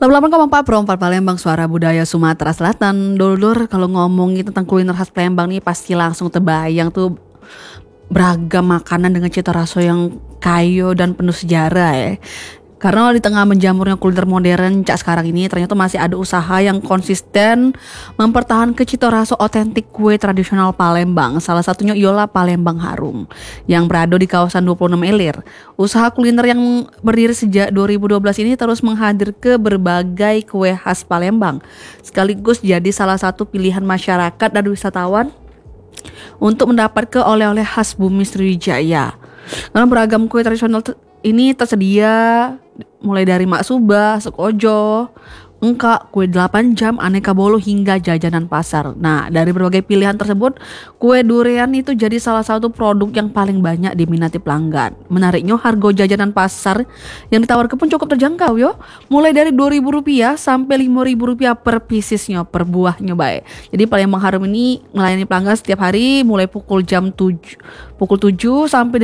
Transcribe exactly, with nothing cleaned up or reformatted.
Lama-lama ngomong Pak Perompak Palembang, suara budaya Sumatera Selatan. Dulur, kalau ngomongin tentang kuliner khas Palembang nih pasti langsung terbayang tuh beragam makanan dengan cita rasa yang kaya dan penuh sejarah ya. Karena di tengah menjamurnya kuliner modern cak sekarang ini, ternyata masih ada usaha yang konsisten mempertahankan cita rasa otentik kue tradisional Palembang. Salah satunya ialah Palembang Harum yang berada di kawasan dua puluh enam Ilir. Usaha kuliner yang berdiri sejak dua ribu dua belas ini terus menghadir ke berbagai kue khas Palembang, sekaligus jadi salah satu pilihan masyarakat dan wisatawan untuk mendapat ke oleh-oleh khas Bumi Sriwijaya. Karena beragam kue tradisional te- ini tersedia mulai dari maksuba, sekojo, engkak, kue delapan jam, aneka bolu hingga jajanan pasar. Nah, dari berbagai pilihan tersebut, kue durian itu jadi salah satu produk yang paling banyak diminati pelanggan. Menariknya, harga jajanan pasar yang ditawarkan pun cukup terjangkau yo. Mulai dari dua ribu rupiah sampai lima ribu rupiah per piecesnya, per buahnya baik. Jadi Palembang Harum ini melayani pelanggan setiap hari mulai pukul jam tujuh, pukul tujuh sampai